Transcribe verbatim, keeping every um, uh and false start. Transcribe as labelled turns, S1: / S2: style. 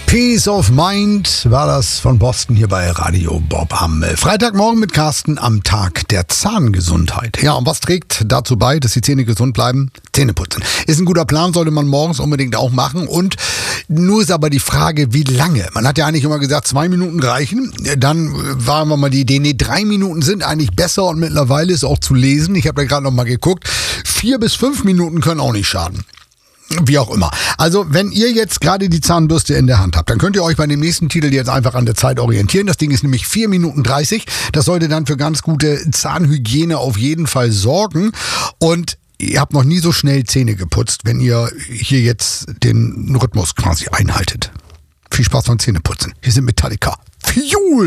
S1: Peace of Mind war das von Boston hier bei Radio Bob am Freitagmorgen mit Carsten am Tag der Zahngesundheit. Ja, und was trägt dazu bei, dass die Zähne gesund bleiben? Zähneputzen. Ist ein guter Plan, sollte man morgens unbedingt auch machen. Und nur ist aber die Frage, wie lange? Man hat ja eigentlich immer gesagt, zwei Minuten reichen. Dann waren wir mal die Idee, nee, drei Minuten sind eigentlich besser und mittlerweile ist auch zu lesen. Ich habe da gerade noch mal geguckt. Vier bis fünf Minuten können auch nicht schaden. Wie auch immer. Also, wenn ihr jetzt gerade die Zahnbürste in der Hand habt, dann könnt ihr euch bei dem nächsten Titel jetzt einfach an der Zeit orientieren. Das Ding ist nämlich vier Minuten dreißig. Das sollte dann für ganz gute Zahnhygiene auf jeden Fall sorgen. Und ihr habt noch nie so schnell Zähne geputzt, wenn ihr hier jetzt den Rhythmus quasi einhaltet. Viel Spaß beim Zähneputzen. Hier sind Metallica. Fuel!